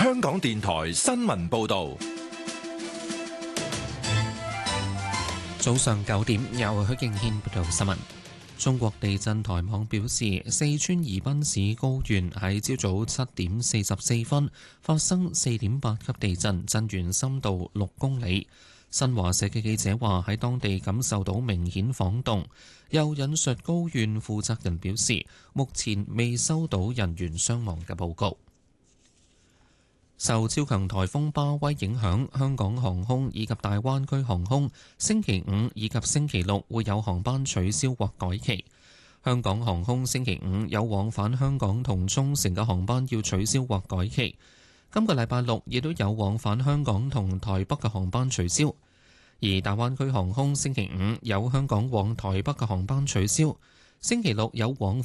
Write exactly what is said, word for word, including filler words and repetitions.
香港電台新聞報道。 早上九點，由許敬軒報道新聞。中國地震台網表示，四川宜賓市高原喺朝早七點四十四分發生四點八級地震，震源深度六公里。新華社嘅記者話喺當地感受到明顯晃動，又引述高院負責人表示，目前未收到人員傷亡嘅報告。受超強颱風巴威影響，香港航空以及大灣區航空星期五以及星期六會有航班取消或改期。香港航空星期五有往返香港同沖繩嘅航班要取消或改期。今個禮拜六亦都有往返香港同台北嘅航班取消。而大灣區航空星期五有香港往台北嘅航班取消，星期六有往